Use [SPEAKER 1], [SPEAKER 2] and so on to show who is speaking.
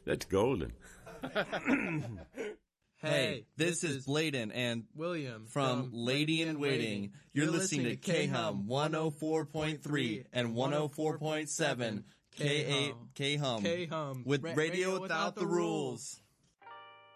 [SPEAKER 1] That's golden.
[SPEAKER 2] Hey, this is Bladen and
[SPEAKER 3] William
[SPEAKER 2] from Lady in Waiting. You're listening to K-Hum 104.3 and 104.7 K-Hum
[SPEAKER 3] K-Hum
[SPEAKER 2] with Radio Without the Rules.